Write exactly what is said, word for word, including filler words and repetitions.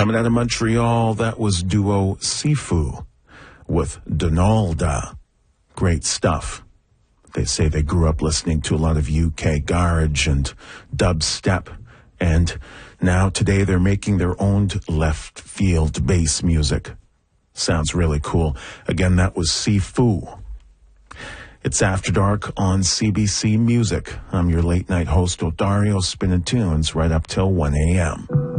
Coming out of Montreal, that was duo Sifu with Donalda. Great stuff. They say they grew up listening to a lot of U K garage and dubstep, and now today they're making their own left field bass music. Sounds really cool. Again, that was Sifu. It's After Dark on C B C Music. I'm your late night host, Odario, spinning tunes right up till one a.m.